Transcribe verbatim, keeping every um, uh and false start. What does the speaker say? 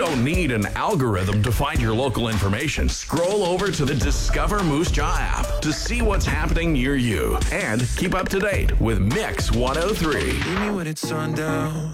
don't need an algorithm to find your local information. Scroll over to the Discover Moose Jaw app to see what's happening near you and keep up to date with Mix one oh three. Leave me when it's sundown.